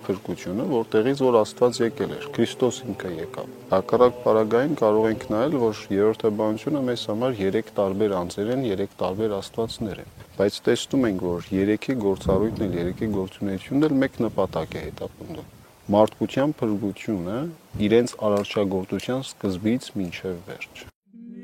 փրկությունը, որտեղից որ Աստված եկել էր, Քրիստոս ինքը եկավ։ Հակառակ պարագային կարող ենք նայել, որ երրորդաբանությունը մեզ համար 3 տարբեր անձեր են, 3 տարբեր Աստվածներ են։ Բայց տեսնում ենք, որ 3-ի գործառույթն էլ, 3-ի գործունեությունն էլ մեկ նպատակ է հետապնդում։ Մարդկության փրկությունը իրենց արարչագործության սկզբից մինչև վերջ։